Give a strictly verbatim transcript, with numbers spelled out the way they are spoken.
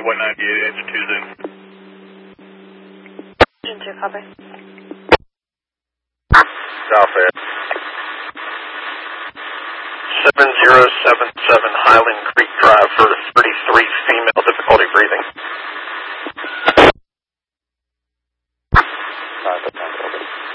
one ninety-eight, engine two's in. Engine two, copy. South End. seven zero seven seven Highland Creek Drive for thirty-three, female, difficulty breathing.